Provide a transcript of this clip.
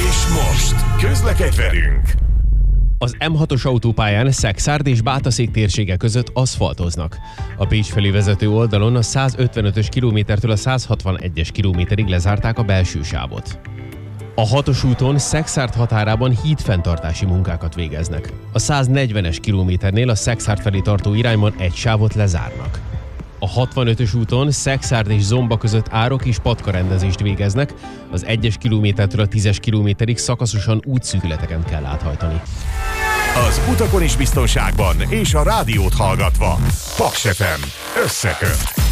És most közlekedj velünk! Az M6-os autópályán Szekszárd és Bátaszék térsége között aszfaltoznak. A Pécs felé vezető oldalon a 155-ös kilométertől a 161-es kilométerig lezárták a belső sávot. A 6-os úton Szekszárd határában hídfenntartási munkákat végeznek. A 140-es kilométernél a Szekszárd felé tartó irányban egy sávot lezárnak. A 65-ös úton Szekszárd és Zomba között árok és patkarendezést végeznek, az 1-es kilométertől a 10-es kilométerig szakaszosan útszűkületeken kell áthajtani. Az utakon is biztonságban és a rádiót hallgatva. Paks FM összeköt!